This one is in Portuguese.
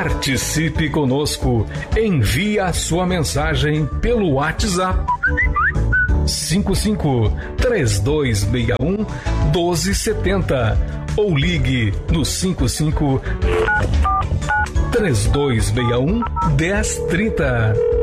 Participe conosco. Envie a sua mensagem pelo WhatsApp 55-3261-1270 ou ligue no 55-3261-1030.